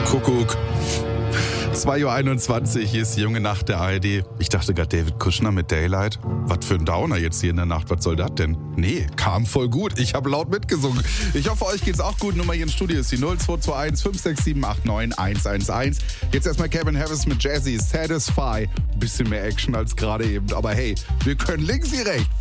Kuckuck. 2.21 Uhr, hier ist die junge Nacht der ARD. Ich dachte gerade, David Kushner mit Daylight. Was für ein Downer jetzt hier in der Nacht, was soll das denn? Nee, kam voll gut. Ich habe laut mitgesungen. Ich hoffe, euch geht's auch gut. Nummer hier ins Studio ist die 0221 567 89 111. Jetzt erstmal Kevin Harris mit Jazzy, Satisfy. Bisschen mehr Action als gerade eben. Aber hey, wir können links wie rechts.